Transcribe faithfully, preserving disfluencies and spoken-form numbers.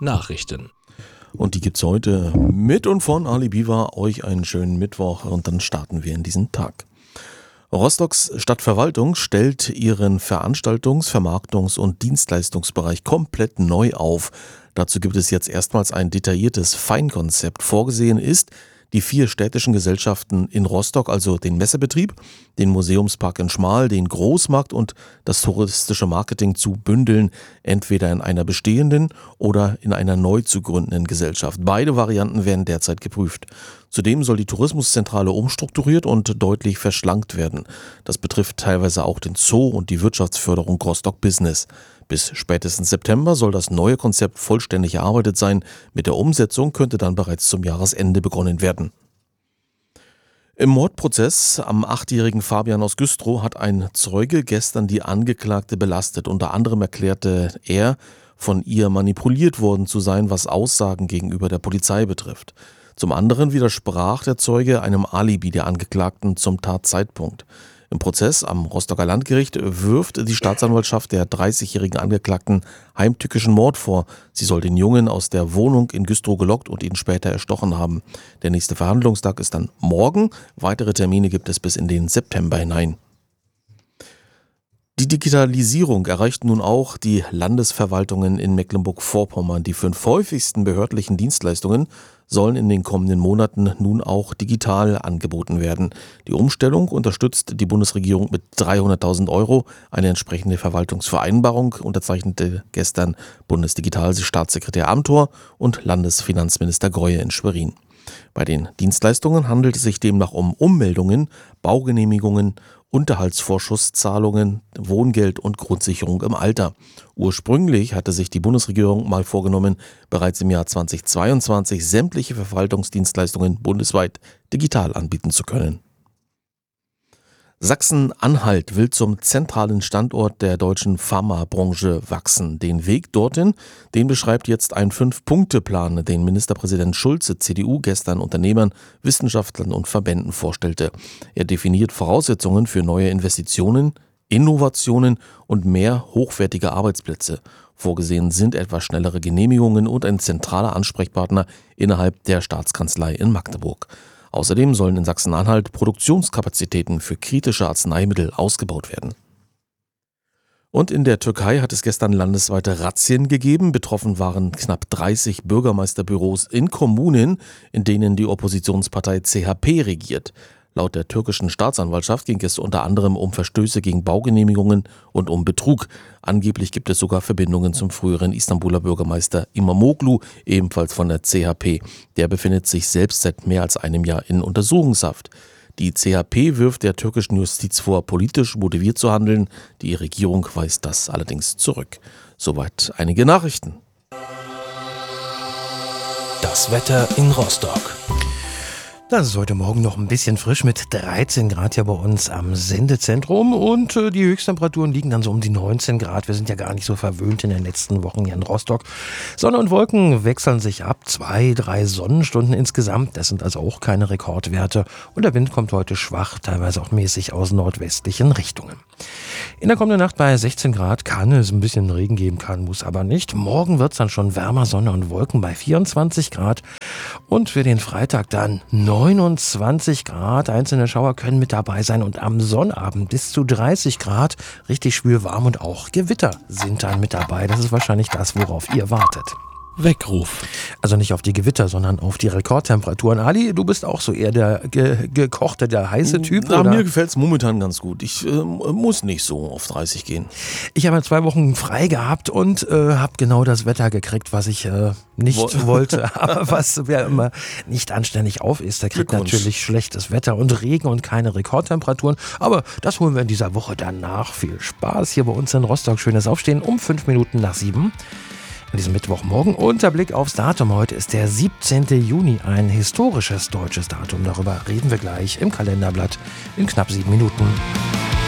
Nachrichten. Und die gibt's heute mit und von Ali Biwa. Euch einen schönen Mittwoch und dann starten wir in diesen Tag. Rostocks Stadtverwaltung stellt ihren Veranstaltungs-, Vermarktungs- und Dienstleistungsbereich komplett neu auf. Dazu gibt es jetzt erstmals ein detailliertes Feinkonzept. Vorgesehen ist, die vier städtischen Gesellschaften in Rostock, also den Messebetrieb, den Museumspark in Schmal, den Großmarkt und das touristische Marketing zu bündeln, entweder in einer bestehenden oder in einer neu zu gründenden Gesellschaft. Beide Varianten werden derzeit geprüft. Zudem soll die Tourismuszentrale umstrukturiert und deutlich verschlankt werden. Das betrifft teilweise auch den Zoo und die Wirtschaftsförderung Rostock Business. Bis spätestens September soll das neue Konzept vollständig erarbeitet sein. Mit der Umsetzung könnte dann bereits zum Jahresende begonnen werden. Im Mordprozess am achtjährigen Fabian aus Güstrow hat ein Zeuge gestern die Angeklagte belastet. Unter anderem erklärte er, von ihr manipuliert worden zu sein, was Aussagen gegenüber der Polizei betrifft. Zum anderen widersprach der Zeuge einem Alibi der Angeklagten zum Tatzeitpunkt. Im Prozess am Rostocker Landgericht wirft die Staatsanwaltschaft der dreißigjährigen Angeklagten heimtückischen Mord vor. Sie soll den Jungen aus der Wohnung in Güstrow gelockt und ihn später erstochen haben. Der nächste Verhandlungstag ist dann morgen. Weitere Termine gibt es bis in den September hinein. Die Digitalisierung erreicht nun auch die Landesverwaltungen in Mecklenburg-Vorpommern. Die fünf häufigsten behördlichen Dienstleistungen sollen in den kommenden Monaten nun auch digital angeboten werden. Die Umstellung unterstützt die Bundesregierung mit dreihunderttausend Euro. Eine entsprechende Verwaltungsvereinbarung unterzeichnete gestern Bundesdigitalstaatssekretär Amthor und Landesfinanzminister Greuel in Schwerin. Bei den Dienstleistungen handelt es sich demnach um Ummeldungen, Baugenehmigungen, Unterhaltsvorschusszahlungen, Wohngeld und Grundsicherung im Alter. Ursprünglich hatte sich die Bundesregierung mal vorgenommen, bereits im Jahr zweitausendzweiundzwanzig sämtliche Verwaltungsdienstleistungen bundesweit digital anbieten zu können. Sachsen-Anhalt will zum zentralen Standort der deutschen Pharmabranche wachsen. Den Weg dorthin, den beschreibt jetzt ein Fünf-Punkte-Plan, den Ministerpräsident Schulze, C D U, gestern Unternehmern, Wissenschaftlern und Verbänden vorstellte. Er definiert Voraussetzungen für neue Investitionen, Innovationen und mehr hochwertige Arbeitsplätze. Vorgesehen sind etwa schnellere Genehmigungen und ein zentraler Ansprechpartner innerhalb der Staatskanzlei in Magdeburg. Außerdem sollen in Sachsen-Anhalt Produktionskapazitäten für kritische Arzneimittel ausgebaut werden. Und in der Türkei hat es gestern landesweite Razzien gegeben. Betroffen waren knapp dreißig Bürgermeisterbüros in Kommunen, in denen die Oppositionspartei C H P regiert. Laut der türkischen Staatsanwaltschaft ging es unter anderem um Verstöße gegen Baugenehmigungen und um Betrug. Angeblich gibt es sogar Verbindungen zum früheren Istanbuler Bürgermeister Imamoglu, ebenfalls von der C H P. Der befindet sich selbst seit mehr als einem Jahr in Untersuchungshaft. Die C H P wirft der türkischen Justiz vor, politisch motiviert zu handeln. Die Regierung weist das allerdings zurück. Soweit einige Nachrichten. Das Wetter in Rostock. Das ist heute Morgen noch ein bisschen frisch mit dreizehn Grad hier bei uns am Sendezentrum und äh, die Höchsttemperaturen liegen dann so um die neunzehn Grad. Wir sind ja gar nicht so verwöhnt in den letzten Wochen hier in Rostock. Sonne und Wolken wechseln sich ab, zwei, drei Sonnenstunden insgesamt. Das sind also auch keine Rekordwerte und der Wind kommt heute schwach, teilweise auch mäßig aus nordwestlichen Richtungen. In der kommenden Nacht bei sechzehn Grad kann es ein bisschen Regen geben, kann, muss aber nicht. Morgen wird es dann schon wärmer, Sonne und Wolken bei vierundzwanzig Grad und für den Freitag dann neunundzwanzig Grad. Einzelne Schauer können mit dabei sein und am Sonnabend bis zu dreißig Grad. Richtig spürwarm und auch Gewitter sind dann mit dabei. Das ist wahrscheinlich das, worauf ihr wartet. Weckruf. Also nicht auf die Gewitter, sondern auf die Rekordtemperaturen. Ali, du bist auch so eher der ge- gekochte, der heiße Typ, Na, oder? mir gefällt es momentan ganz gut. Ich äh, muss nicht so auf dreißig gehen. Ich habe zwei Wochen frei gehabt und äh, habe genau das Wetter gekriegt, was ich äh, nicht Wo- wollte. Aber was wer immer nicht anständig auf ist, der kriegt Glückwunsch. natürlich schlechtes Wetter und Regen und keine Rekordtemperaturen. Aber das holen wir in dieser Woche danach. Viel Spaß hier bei uns in Rostock. Schönes Aufstehen um fünf Minuten nach sieben. An diesem Mittwochmorgen. Unter Blick aufs Datum heute ist der siebzehnten Juni, ein historisches deutsches Datum. Darüber reden wir gleich im Kalenderblatt in knapp sieben Minuten.